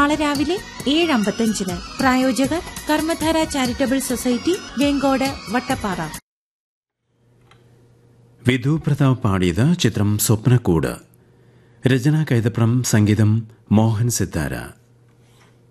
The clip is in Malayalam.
നാളെ രാവിലെ 7:55. പ്രായോജകർ കർമ്മധാര ചാരിറ്റബിൾ സൊസൈറ്റി, വെങ്കോട്, വട്ടപ്പാറ. വിധു പ്രതാപ് പാടിയത് ചിത്രം സ്വപ്നക്കൂട്. രചന കൈതപ്രം, സംഗീതം മോഹൻ സിത്താര.